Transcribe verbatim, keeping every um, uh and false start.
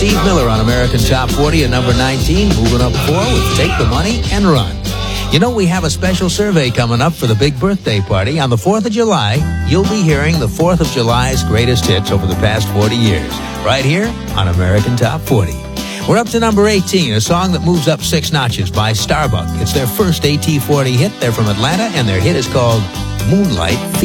Steve Miller on American Top forty at number nineteen, moving up four with Take the Money and Run. You know, we have a special survey coming up for the big birthday party. On the fourth of July, you'll be hearing the fourth of July's greatest hits over the past forty years, right here on American Top forty. We're up to number eighteen, a song that moves up six notches by Starbuck. It's their first A T forty hit. They're from Atlanta, and their hit is called Moonlight.